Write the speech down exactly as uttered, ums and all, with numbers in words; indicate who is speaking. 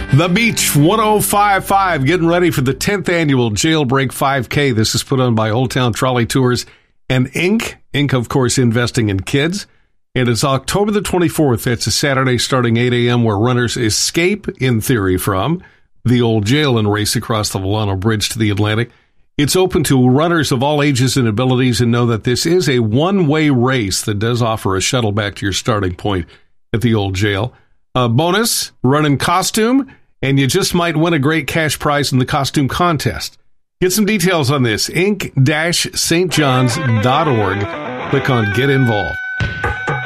Speaker 1: The Beach one oh five point five, getting ready for the tenth annual Jailbreak five K. This is put on by Old Town Trolley Tours and Inc. Inc, of course, investing in kids. And it's October the twenty-fourth. It's a Saturday starting eight a.m. where runners escape, in theory, from the old jail and race across the Volano Bridge to the Atlantic. It's open to runners of all ages and abilities, and know that this is a one-way race that does offer a shuttle back to your starting point at the old jail. A bonus, run in costume, and you just might win a great cash prize in the costume contest. Get some details on this, inc dash st johns dot org. Click on Get Involved.